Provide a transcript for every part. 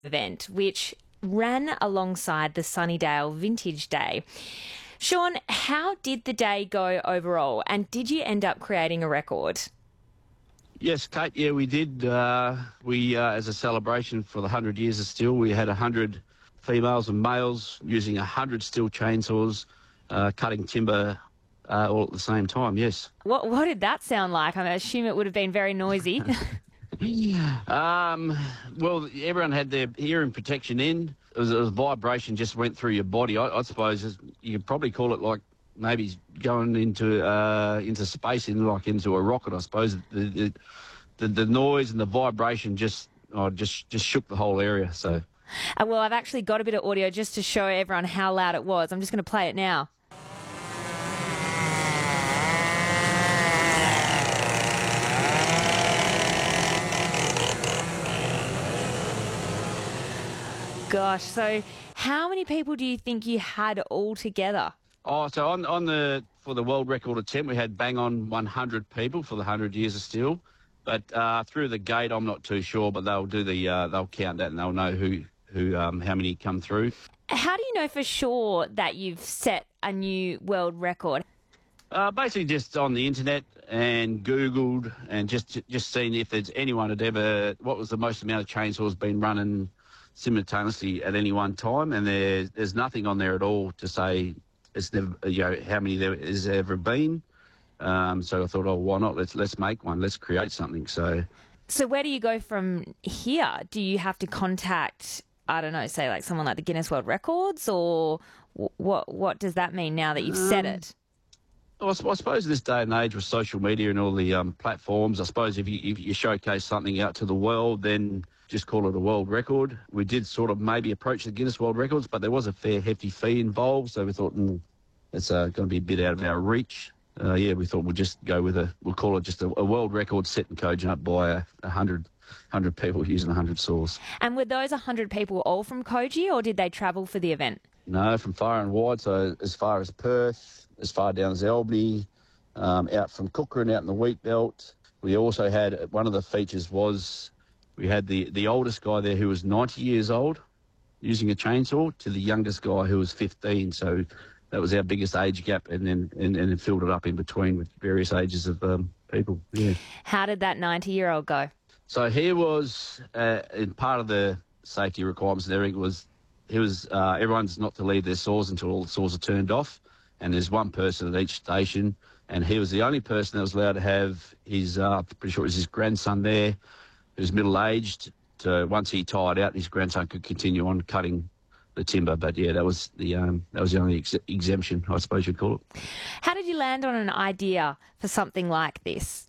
event, which ran alongside the Sunnydale Vintage Day. Sean, how did the day go overall, and did you end up creating a record? Yes, Kate, yeah, we did. As a celebration for the 100 years of steel, we had 100 females and males using 100 steel chainsaws, cutting timber all at the same time, yes. What did that sound like? I assume it would have been very noisy. Well, everyone had their hearing protection in. It was vibration just went through your body. I suppose you could probably call it like maybe going into space, into a rocket. I suppose the noise and the vibration just shook the whole area. So, well, I've actually got a bit of audio just to show everyone how loud it was. I'm just going to play it now. Gosh, so how many people do you think you had all together? Oh, so for the world record attempt, we had bang on 100 people for the 100 years of steel. But through the gate, I'm not too sure, but they'll count that and they'll know how many come through. How do you know for sure that you've set a new world record? Basically just on the internet and Googled and just seen if there's anyone what was the most amount of chainsaws been running simultaneously at any one time, and there's nothing on there at all to say it's never, how many there has ever been. So I thought, why not? Let's make one. Let's create something. So where do you go from here? Do you have to contact, I don't know, say like someone like the Guinness World Records, or what does that mean now that you've set it? Well, I suppose in this day and age with social media and all the platforms, I suppose if you showcase something out to the world, then just call it a world record. We did sort of maybe approach the Guinness World Records, but there was a fair hefty fee involved, so we thought it's going to be a bit out of our reach. We thought we'll call it just a world record set in Kojonup by 100 people using 100 saws. And were those 100 people all from Koji, or did they travel for the event? No, from far and wide, so as far as Perth, as far down as Albany, out from Cookerand, out in the wheat belt. We also had, one of the features was, we had the oldest guy there who was 90 years old using a chainsaw to the youngest guy who was 15. So that was our biggest age gap, and then filled it up in between with various ages of people. Yeah. How did that 90-year-old go? So he was, in part of the safety requirements there, everyone's not to leave their saws until all the saws are turned off, and there's one person at each station, and he was the only person that was allowed to have his, pretty sure it was his grandson there, who's middle-aged. So once he tired out, his grandson could continue on cutting the timber. But yeah, that was the only exemption, I suppose you'd call it. How did you land on an idea for something like this?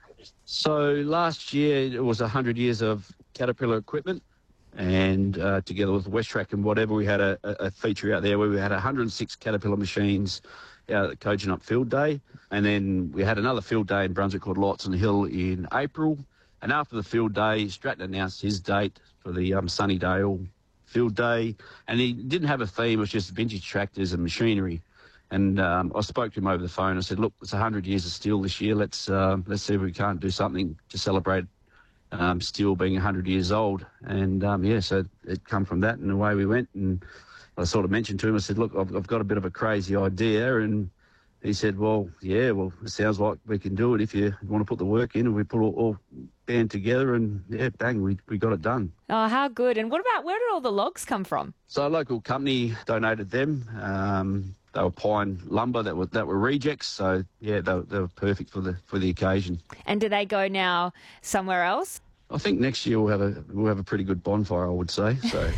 So last year it was 100 years of Caterpillar equipment, and together with Westrac and whatever, we had a feature out there where we had 106 Caterpillar machines out at Kojonup Field Day, and then we had another field day in Brunswick called Lights on the Hill in April. And after the field day, Stratton announced his date for the Sunnydale Field Day, and he didn't have a theme. It was just vintage tractors and machinery. And I spoke to him over the phone. I said, "Look, it's 100 years of steel this year. Let's see if we can't do something to celebrate steel being 100 years old." And so it come from that, and away we went. And I sort of mentioned to him, I said, "Look, I've got a bit of a crazy idea," and he said, well, it sounds like we can do it if you want to put the work in. And we put all band together, and bang, we got it done. Oh, how good. And where did all the logs come from? So a local company donated them. They were pine lumber that were rejects. So yeah, they were perfect for the occasion. And do they go now somewhere else? I think next year we'll have a pretty good bonfire, I would say. So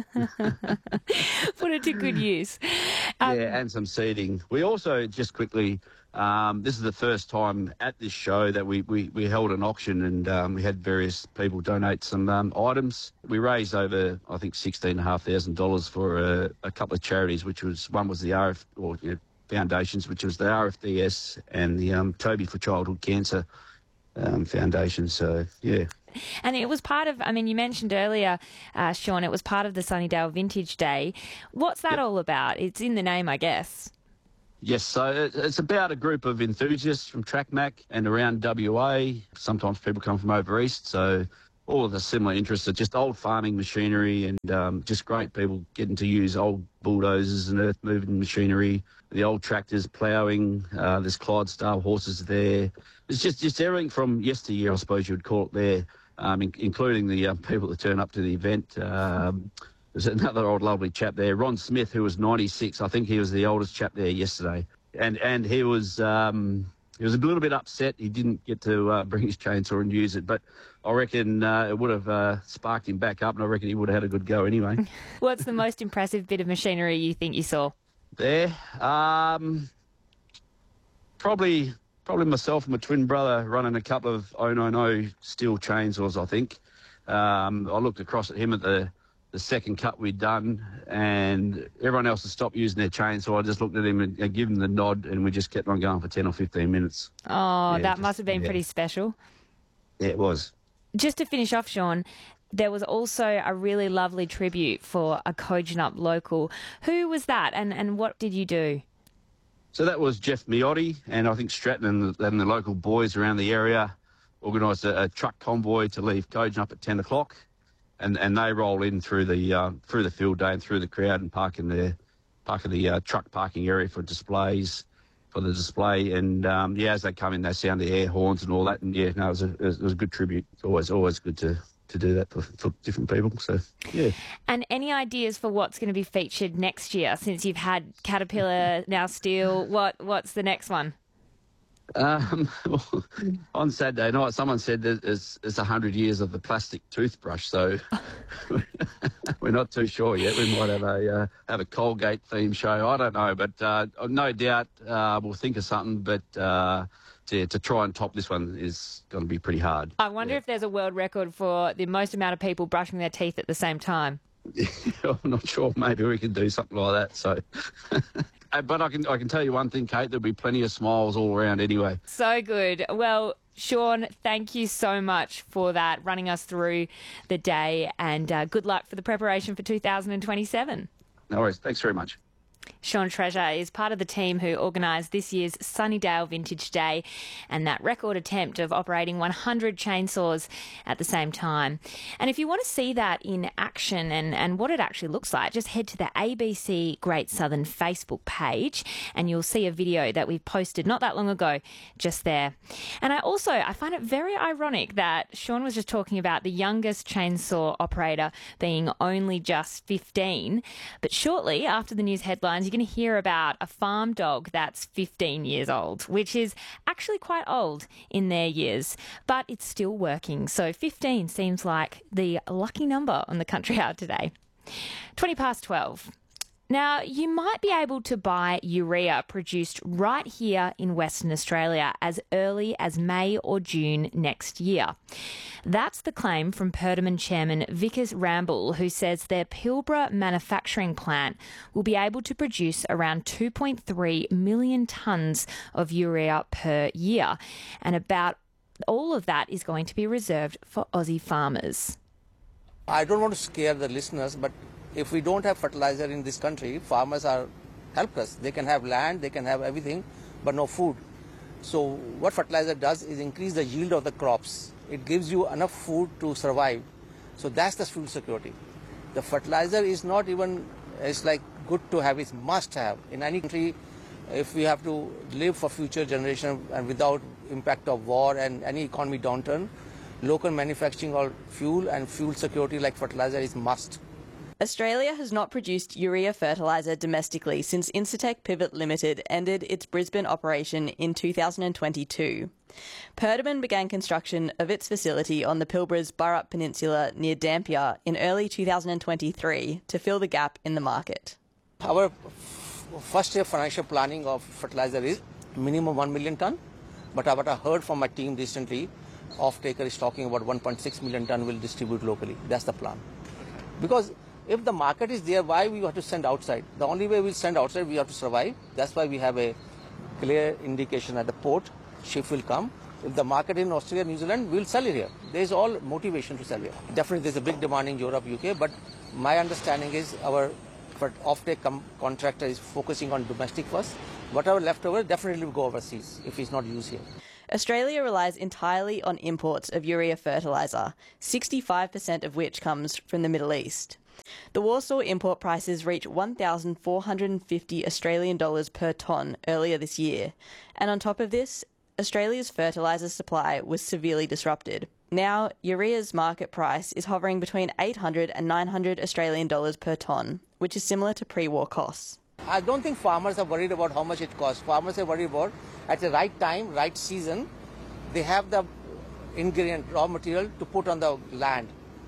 put it to good use. And some seating. We also, just quickly, this is the first time at this show that we held an auction, and we had various people donate some items. We raised over, I think, $16,500 for a couple of charities, one was the foundations, which was the RFDS and the Toby for Childhood Cancer Foundation. So yeah. And it was part of, you mentioned earlier, Sean, it was part of the Sunnydale Vintage Day. What's that all about? It's in the name, I guess. Yes, so it's about a group of enthusiasts from TrackMac and around WA. Sometimes people come from over east, so all of the similar interests are just old farming machinery and just great people getting to use old bulldozers and earth-moving machinery, the old tractors ploughing, there's Clydesdale horses there. It's just everything from yesteryear, I suppose you would call it there, including the people that turn up to the event. There's another old lovely chap there, Ron Smith, who was 96. I think he was the oldest chap there yesterday. And he was a little bit upset he didn't get to bring his chainsaw and use it, but I reckon it would have sparked him back up, and I reckon he would have had a good go anyway. What's the most impressive bit of machinery you think you saw? There, probably myself and my twin brother running a couple of 090 steel chainsaws, I think. I looked across at him at the second cut we'd done, and everyone else had stopped using their chainsaw. I just looked at him and gave him the nod, and we just kept on going for 10 or 15 minutes. Oh, that must have been pretty special. Yeah, it was. Just to finish off, Sean, there was also a really lovely tribute for a Kojonup local. Who was that, and what did you do? So that was Jeff Miotti, and I think Stratton and the local boys around the area organised a truck convoy to leave Kojonup at 10 o'clock. And they roll in through the field day and through the crowd and park in the truck parking area for displays, for the display. And as they come in, they sound the air horns and all that. And it was a good tribute. It's always good to do that for different people. So yeah. And any ideas for what's going to be featured next year? Since you've had Caterpillar, now Steel, what's the next one? On Saturday night, someone said that it's 100 years of the plastic toothbrush, so we're not too sure yet. We might have a Colgate theme show. I don't know, but no doubt we'll think of something. But to try and top this one is going to be pretty hard. I wonder if there's a world record for the most amount of people brushing their teeth at the same time. I'm not sure. Maybe we can do something like that. So. But I can tell you one thing, Kate, there'll be plenty of smiles all around anyway. So good. Well, Sean, thank you so much for that, running us through the day, and good luck for the preparation for 2027. No worries. Thanks very much. Sean Treasure is part of the team who organised this year's Sunnydale Vintage Day and that record attempt of operating 100 chainsaws at the same time. And if you want to see that in action and what it actually looks like, just head to the ABC Great Southern Facebook page and you'll see a video that we've posted not that long ago just there. And I find it very ironic that Sean was just talking about the youngest chainsaw operator being only just 15, but shortly after the news headlines, you're going to hear about a farm dog that's 15 years old, which is actually quite old in their years, but it's still working. So 15 seems like the lucky number on the Country Hour today. 12:20. Now, you might be able to buy urea produced right here in Western Australia as early as May or June next year. That's the claim from Perdaman chairman Vickers Ramble, who says their Pilbara manufacturing plant will be able to produce around 2.3 million tonnes of urea per year, and about all of that is going to be reserved for Aussie farmers. I don't want to scare the listeners, but if we don't have fertilizer in this country, farmers are helpless. They can have land, they can have everything, but no food. So what fertilizer does is increase the yield of the crops. It gives you enough food to survive. So that's the food security. The fertilizer is not even, it's like good to have, it's must have. In any country, if we have to live for future generation and without impact of war and any economy downturn, local manufacturing of fuel and fuel security like fertilizer is must. Australia has not produced urea fertiliser domestically since Incitec Pivot Limited ended its Brisbane operation in 2022. Perdaman began construction of its facility on the Pilbara's Burrup Peninsula near Dampier in early 2023 to fill the gap in the market. Our first year financial planning of fertilizer is minimum 1 million tonne, but what I heard from my team recently, off-taker is talking about 1.6 million tonne will distribute locally. That's the plan. Because if the market is there, why we have to send outside? The only way we'll send outside, we have to survive. That's why we have a clear indication at the port, ship will come. If the market in Australia, New Zealand, we'll sell it here. There's all motivation to sell here. Definitely there's a big demand in Europe, UK, but my understanding is our off-take contractor is focusing on domestic first. Whatever left over definitely will go overseas if it's not used here. Australia relies entirely on imports of urea fertiliser, 65% of which comes from the Middle East. The war saw import prices reach 1,450 Australian dollars per tonne earlier this year, and on top of this, Australia's fertiliser supply was severely disrupted. Now, urea's market price is hovering between 800 and 900 Australian dollars per tonne, which is similar to pre-war costs. I don't think farmers are worried about how much it costs. Farmers are worried about at the right time, right season, they have the ingredient, raw material to put on the land.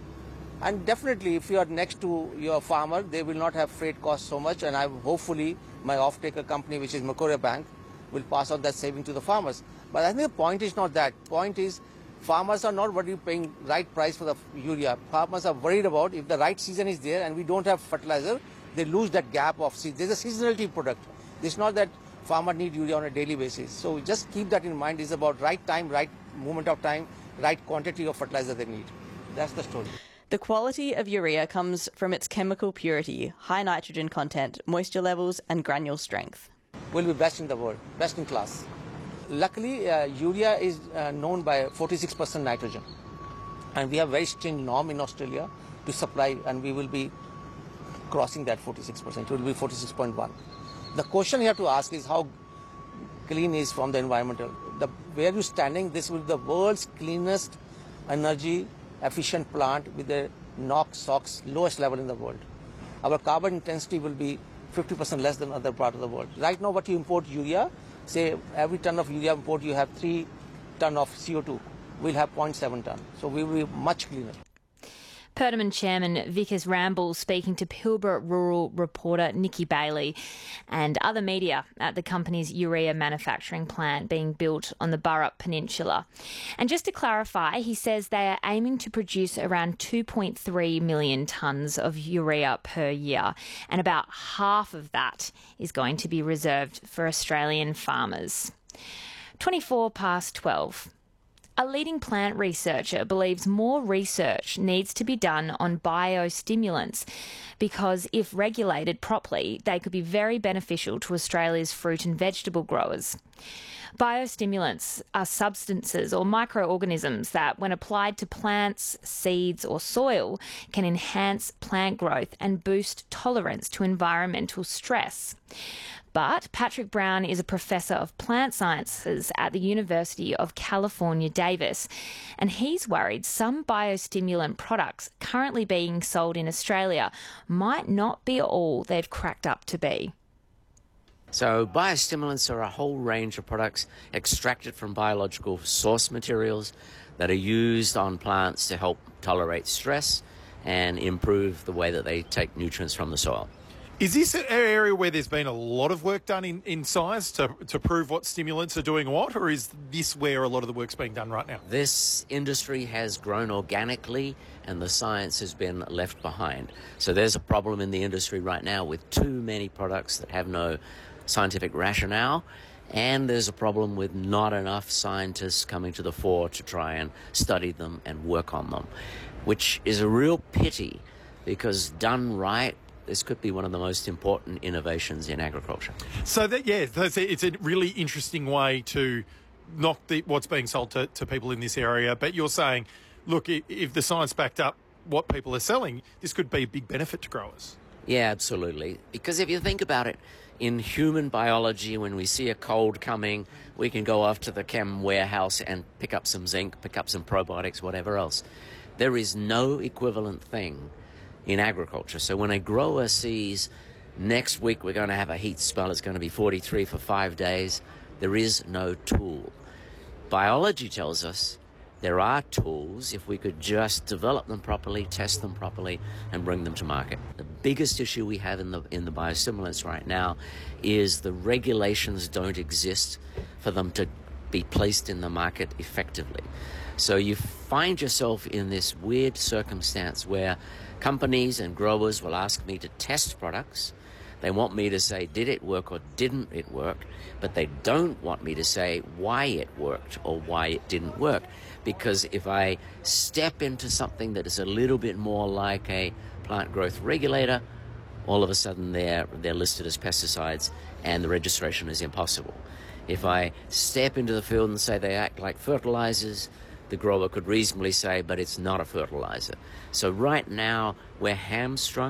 And definitely, if you are next to your farmer, they will not have freight costs so much. And hopefully, my off-taker company, which is Macquarie Bank, will pass on that saving to the farmers. But I think the point is not that. Point is, farmers are not worried paying right price for the urea. Farmers are worried about if the right season is there and we don't have fertilizer, they lose that gap of season. There's a seasonality product. It's not that farmer need urea on a daily basis. So just keep that in mind. It's about right time, right moment of time, right quantity of fertilizer they need. That's the story. The quality of urea comes from its chemical purity, high nitrogen content, moisture levels and granule strength. We'll be best in the world, best in class. Luckily, urea is known by 46% nitrogen. And we have very stringent norm in Australia to supply, and we will be crossing that 46%. It will be 46.1. The question you have to ask is how clean is from the environmental. Where you're standing, this will be the world's cleanest energy efficient plant with the NOx, SOx, lowest level in the world. Our carbon intensity will be 50% less than other part of the world. Right now, what you import urea, say every ton of urea import, you have 3 ton of CO2. We'll have 0.7 ton. So we will be much cleaner. Perdaman Chairman Vickers Ramble speaking to Pilbara rural reporter Nikki Bailey and other media at the company's urea manufacturing plant being built on the Burrup Peninsula. And just to clarify, he says they are aiming to produce around 2.3 million tonnes of urea per year, and about half of that is going to be reserved for Australian farmers. 12:24. A leading plant researcher believes more research needs to be done on biostimulants because if regulated properly, they could be very beneficial to Australia's fruit and vegetable growers. Biostimulants are substances or microorganisms that, when applied to plants, seeds or soil, can enhance plant growth and boost tolerance to environmental stress. But Patrick Brown is a professor of plant sciences at the University of California, Davis, and he's worried some biostimulant products currently being sold in Australia might not be all they've cracked up to be. So biostimulants are a whole range of products extracted from biological source materials that are used on plants to help tolerate stress and improve the way that they take nutrients from the soil. Is this an area where there's been a lot of work done in science to prove what stimulants are doing what, or is this where a lot of the work's being done right now? This industry has grown organically and the science has been left behind. So there's a problem in the industry right now with too many products that have no scientific rationale, and there's a problem with not enough scientists coming to the fore to try and study them and work on them, which is a real pity because done right, this could be one of the most important innovations in agriculture. So it's a really interesting way to knock what's being sold to people in this area. But you're saying, look, if the science backed up what people are selling, this could be a big benefit to growers. Yeah, absolutely. Because if you think about it, in human biology, when we see a cold coming, we can go off to the chem warehouse and pick up some zinc, pick up some probiotics, whatever else. There is no equivalent thing in agriculture. So when a grower sees next week we're going to have a heat spell, it's going to be 43 for 5 days, there is no tool. Biology tells us there are tools if we could just develop them properly, test them properly, and bring them to market. The biggest issue we have in the biostimulants right now is the regulations don't exist for them to be placed in the market effectively. So you find yourself in this weird circumstance where companies and growers will ask me to test products. They want me to say, did it work or didn't it work? But they don't want me to say why it worked or why it didn't work. Because if I step into something that is a little bit more like a plant growth regulator, all of a sudden they're listed as pesticides and the registration is impossible. If I step into the field and say they act like fertilizers, the grower could reasonably say, but it's not a fertilizer. So right now, we're hamstrung.